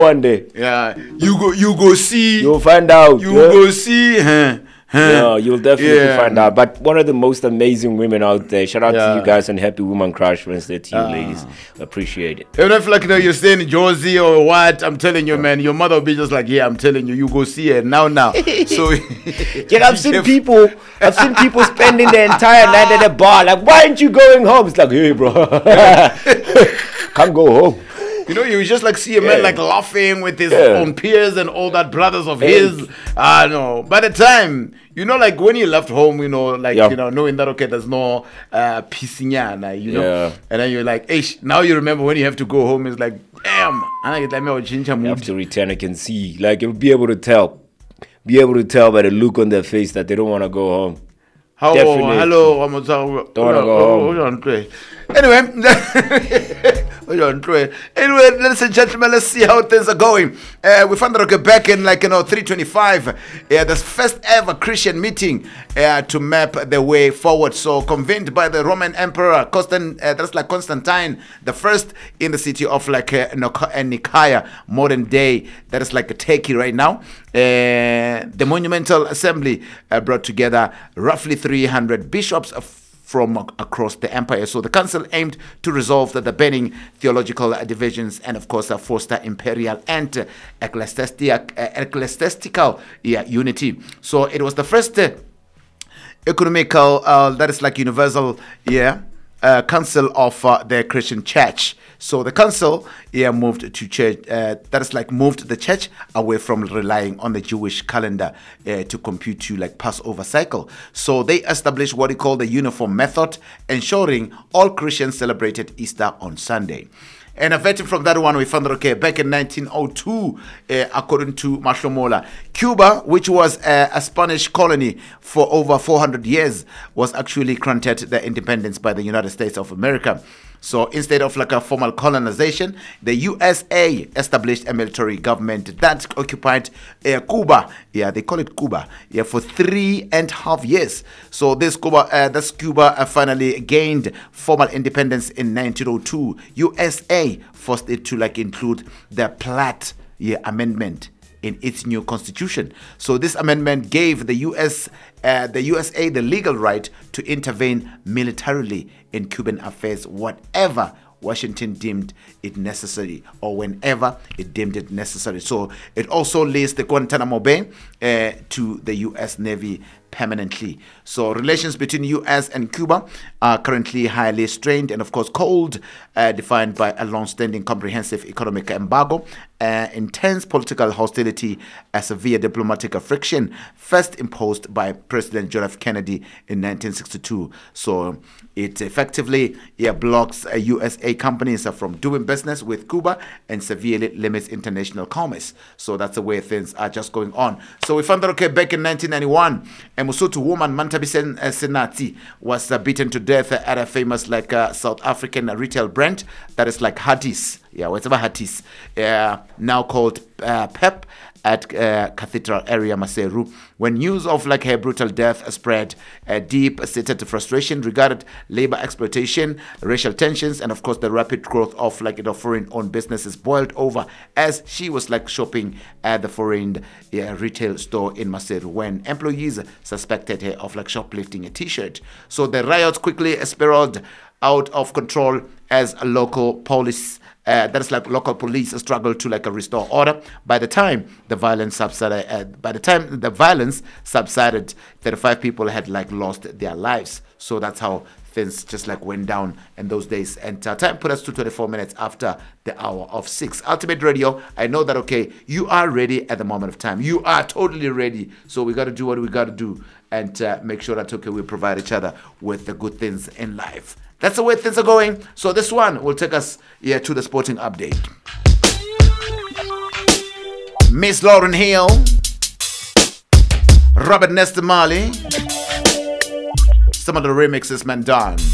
one day. Yeah, you go see. You'll find out. You go see. Yeah, you'll definitely find out. But one of the most amazing women out there. Shout out to you guys on Happy Woman Crush Wednesday to you ladies. Appreciate it. Even if like you're staying in Jersey or what, I'm telling you, man, your mother will be just like, yeah, I'm telling you, you go see her now. So yeah, I've seen people spending the entire night at a bar. Like, why aren't you going home? It's like, hey, bro, can't go home. You know, you just like see a man like laughing with his own peers and all that brothers of his. No. By the time, you know, like when you left home, you know, like, you know, knowing that, okay, there's no pisinyana, you know. And then you're like, ish, now you remember when you have to go home, it's like, damn. You have to return, I can see. Like, you'll be able to tell by the look on their face that they don't want to go home. Hello, I'm don't want to go home. Anyway, ladies and gentlemen, let's see how things are going. We found that back in 325. The first ever Christian meeting to map the way forward. So convened by the Roman Emperor Constantine the First in the city of Nicaea, modern day. That is like Turkey right now. The monumental assembly brought together roughly 300 bishops from across the empire. So the council aimed to resolve the burning theological divisions and, of course, foster imperial and ecclesiastical unity. So it was the first economical, that is like universal, council of the Christian church. So the council moved to church, moved the church away from relying on the Jewish calendar to compute to Passover cycle. So they established what they call the uniform method, ensuring all Christians celebrated Easter on Sunday. And a veteran from that one, we found that, back in 1902, according to Mashlomola, Cuba, which was a Spanish colony for over 400 years, was actually granted the independence by the United States of America. So instead of a formal colonization, the USA established a military government that occupied Cuba. Yeah, they call it Cuba. Yeah, for 3.5 years. So Cuba finally gained formal independence in 1902. USA forced it to include the Platt Amendment in its new constitution. So this amendment gave the USA the legal right to intervene militarily in Cuban affairs whatever Washington deemed it necessary, or whenever it deemed it necessary. So it also leased the Guantanamo Bay to the U.S. Navy permanently. So relations between U.S. and Cuba are currently highly strained and, of course, cold, defined by a long-standing comprehensive economic embargo, intense political hostility, a severe diplomatic friction, first imposed by President John F. Kennedy in 1962. So it effectively blocks USA companies from doing business with Cuba and severely limits international commerce. So that's the way things are just going on. So we found that back in 1991, a Mosotho woman, Mantabisen Senati, was beaten to death at a famous South African retail brand that is Hatties. Yeah, whatever Hatties, now called PEP, at Cathedral area Maseru. When news of her brutal death spread, deep-seated frustration regarding labor exploitation, racial tensions, and of course the rapid growth of foreign-owned businesses boiled over as she was shopping at the foreign retail store in Maseru when employees suspected her of shoplifting a T-shirt. So the riots quickly spiraled out of control as a local police local police struggled to restore order. By the time the violence subsided, 35 people had lost their lives. So that's how things just went down in those days. And time put us to 24 minutes after the hour of 6. Ultimate Radio, I know that, you are ready at the moment of time. You are totally ready. So we got to do what we got to do and make sure that, we provide each other with the good things in life. That's the way things are going. So this one will take us to the sporting update. Miss Lauren Hill, Robert Nesta Marley, some of the remixes, man, done.